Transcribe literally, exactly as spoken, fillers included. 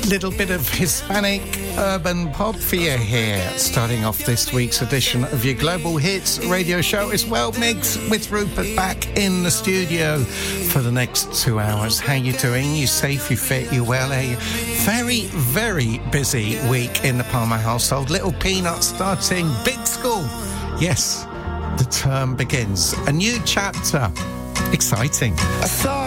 Little bit of Hispanic urban pop for you here, starting off this week's edition of your Global Hits radio show. It's Well Mix with Rupert back in the studio for the next two hours. How you doing? You safe? You fit? You well? A very, very busy week in the Palmer household. Little Peanut starting big school. Yes, the term begins. A new chapter. Exciting. I thought